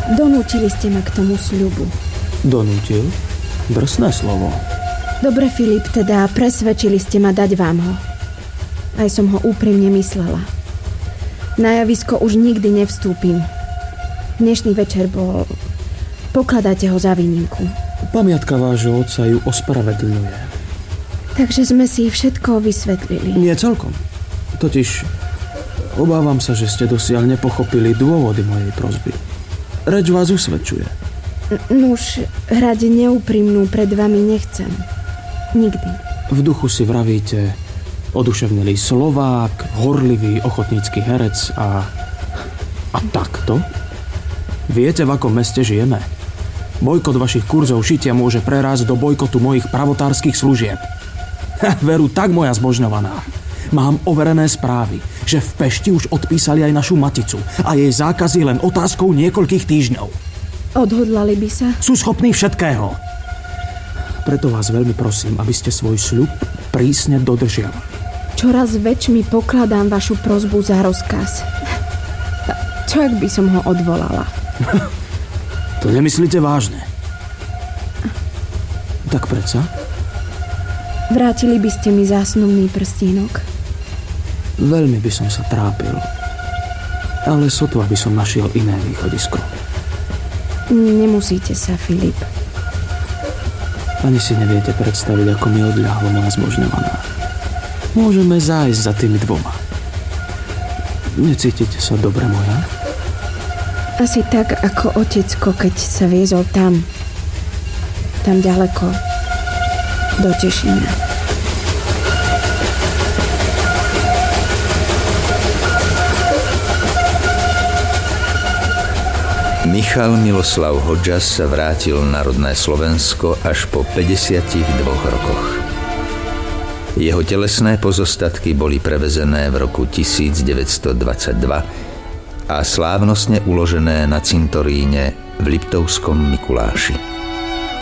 Donútili ste ma k tomu sľubu. Donútil? Drsné slovo. Dobre, Filip, teda presvedčili ste ma dať vám ho. Aj som ho úprimne myslela. Na javisko už nikdy nevstúpim. Dnešný večer bol... Pokladáte ho za výnimku. Pamiatka vášho otca ju ospravedlňuje. Takže sme si všetko vysvetlili. Nie celkom. Totiž obávam sa, že ste dosiaľ nepochopili dôvody mojej prosby. Reč vás usvedčuje. Nuž, hrať neúprimnú pred vami nechcem. Nikdy. V duchu si vravíte oduševnelý Slovák, horlivý ochotnícky herec a takto? Viete, v akom meste žijeme? Bojkot vašich kurzov šitia môže prerásť do bojkotu mojich pravotárskych služieb. Veru, tak moja zbožňovaná. Mám overené správy, že v Pešti už odpísali aj našu maticu a jej zákaz je len otázkou niekoľkých týždňov. Odhodlali by sa? Sú schopní všetkého. Preto vás veľmi prosím, aby ste svoj sľub prísne dodržiavali. Čoraz väčšmi pokladám vašu prosbu za rozkaz. Čo ak by som ho odvolala? To nemyslíte vážne. Tak predsa? Vrátili by ste mi zásnubný prstínok? Veľmi by som sa trápil. Ale sotva by som našiel iné východisko. Nemusíte sa, Filip. Ani si neviete predstaviť, ako mi odľahlo moja zbožňovaná. Môžeme zájsť za tými dvoma. Necítite sa dobre, moja? Asi tak, ako otecko, keď sa viezol tam ďaleko, do Tešína. Michal Miloslav Hodžas sa vrátil na rodné Slovensko až po 52 rokoch. Jeho telesné pozostatky boli prevezené v roku 1922 a slávnostne uložené na cintoríne v Liptovskom Mikuláši.